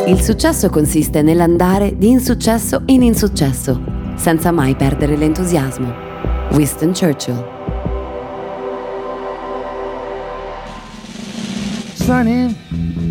Il successo consiste nell'andare di insuccesso in insuccesso, senza mai perdere l'entusiasmo. Winston Churchill. Sunny